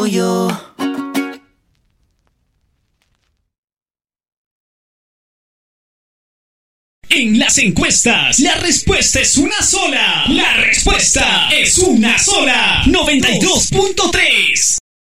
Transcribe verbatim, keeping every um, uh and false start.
yo. En las encuestas, la respuesta es una sola. La respuesta es una sola. noventa y dos punto tres.